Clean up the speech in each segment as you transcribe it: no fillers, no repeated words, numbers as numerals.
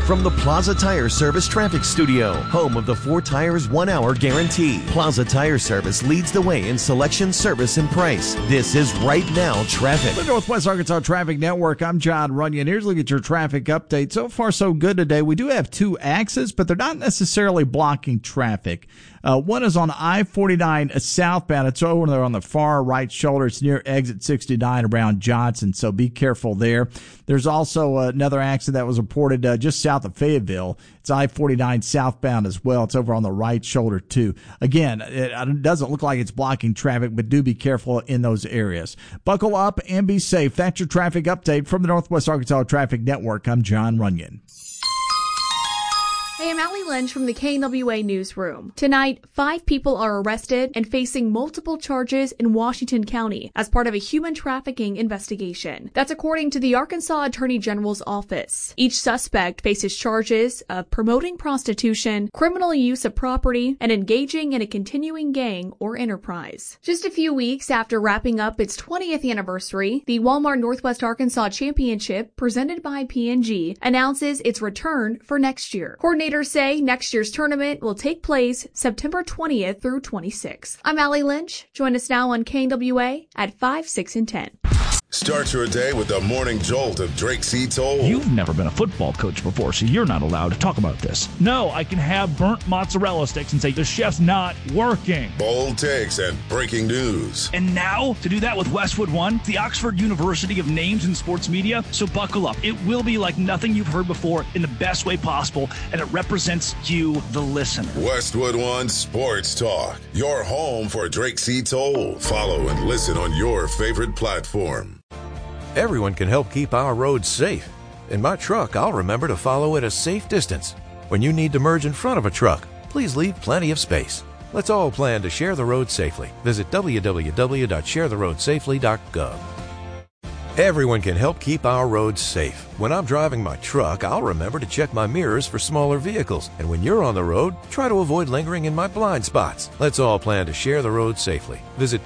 From the Plaza Tire Service Traffic Studio, home of the 4 Tires 1 Hour Guarantee. Plaza Tire Service leads the way in selection, service, and price. This is Right Now Traffic. The Northwest Arkansas Traffic Network, I'm John Runyon. Here's a look at your traffic update. So far, so good today. We do have 2 accidents, but they're not necessarily blocking traffic. One is on I-49 southbound. It's over there on the far right shoulder. It's near exit 69 around Johnson, so be careful there. There's also another accident that was reported just south of Fayetteville. It's I-49 southbound as well. It's over on the right shoulder, too. Again, it doesn't look like it's blocking traffic, but do be careful in those areas. Buckle up and be safe. That's your traffic update from the Northwest Arkansas Traffic Network. I'm John Runyon. Hey, I'm Allie Lynch from the KNWA Newsroom. Tonight, 5 people are arrested and facing multiple charges in Washington County as part of a human trafficking investigation. That's according to the Arkansas Attorney General's office. Each suspect faces charges of promoting prostitution, criminal use of property, and engaging in a continuing gang or enterprise. Just a few weeks after wrapping up its 20th anniversary, the Walmart Northwest Arkansas Championship, presented by P&G, announces its return for next year. Coordinators say next year's tournament will take place September 20th through 26th. I'm Allie Lynch. Join us now on KNWA at 5, 6, and 10. Start your day with the morning jolt of Drake C. Toll. You've never been a football coach before, so you're not allowed to talk about this. No, I can have burnt mozzarella sticks and say the chef's not working. Bold takes and breaking news. And now, to do that with Westwood One, the Oxford University of names in sports media. So buckle up. It will be like nothing you've heard before in the best way possible, and it represents you, the listener. Westwood One Sports Talk, your home for Drake C. Toll. Follow and listen on your favorite platform. Everyone can help keep our roads safe. In my truck, I'll remember to follow at a safe distance. When you need to merge in front of a truck, please leave plenty of space. Let's all plan to share the road safely. Visit www.sharetheroadsafely.gov. Everyone can help keep our roads safe. When I'm driving my truck, I'll remember to check my mirrors for smaller vehicles. And when you're on the road, try to avoid lingering in my blind spots. Let's all plan to share the road safely. Visit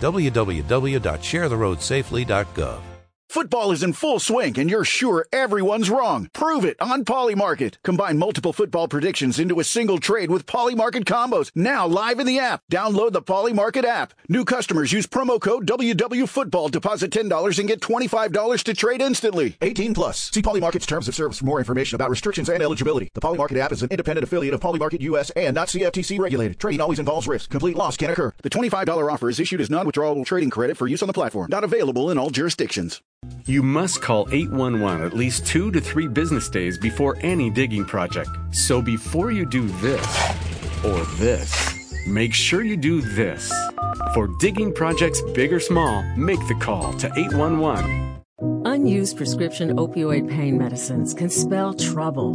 www.sharetheroadsafely.gov. Football is in full swing, and you're sure everyone's wrong. Prove it on Polymarket. Combine multiple football predictions into a single trade with Polymarket combos. Now live in the app. Download the Polymarket app. New customers use promo code WWFootball. Deposit $10 and get $25 to trade instantly. 18 plus. See Polymarket's terms of service for more information about restrictions and eligibility. The Polymarket app is an independent affiliate of Polymarket US and not CFTC regulated. Trading always involves risk. Complete loss can occur. The $25 offer is issued as non-withdrawable trading credit for use on the platform. Not available in all jurisdictions. You must call 811 at least 2 to 3 business days before any digging project. So before you do this or this, make sure you do this. For digging projects big or small, make the call to 811. Unused prescription opioid pain medicines can spell trouble.